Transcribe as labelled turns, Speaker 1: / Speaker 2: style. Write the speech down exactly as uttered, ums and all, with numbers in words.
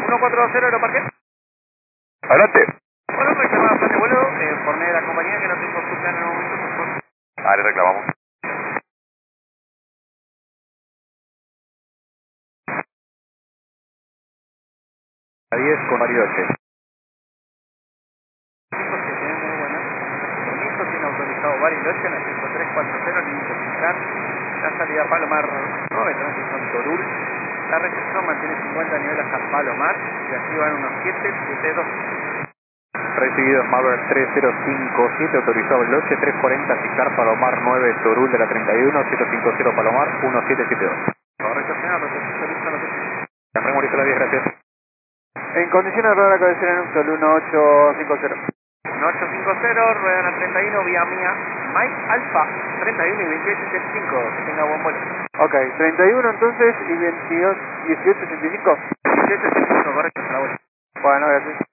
Speaker 1: uno cuatro cero Aeroparque.
Speaker 2: Adelante.
Speaker 1: Bueno, reclamada plan de vuelo, eh, informé de la compañía que no tengo su plan en el momento, por favor.
Speaker 2: Ah, le reclamamos. A diez con Bariloche.
Speaker 1: cinco siete, muy buena. Permiso, tiene autorizado Bariloche en el cinco tres cuatro cero, límite central. La salida Palomar nueve, transición Torul. La recepción mantiene cincuenta niveles hasta Palomar y aquí van unos siete siete dos.
Speaker 2: Recibido Maverick tres cero cinco siete, autorizado Bariloche, tres cuarenta, Sicar Palomar nueve, Torul de la treinta y uno, siete cinco cero Palomar, uno siete siete dos.
Speaker 1: Correcto, señor, recepción lista, lo que sí.
Speaker 2: San Mauricio la diez, gracias.
Speaker 3: En condiciones de rueda cabecera en un solo uno ocho cinco cero.
Speaker 1: uno ocho cinco cero, ruedan a treinta y uno, vía mía, Mike Alfa, treinta y uno y veintiocho ochenta y cinco, que tenga buen vuelo.
Speaker 3: Ok, treinta y uno entonces y veintidós, dieciocho ochenta y cinco.
Speaker 1: dieciocho ochenta y cinco, correcto, la vuelta.
Speaker 3: Bueno, gracias.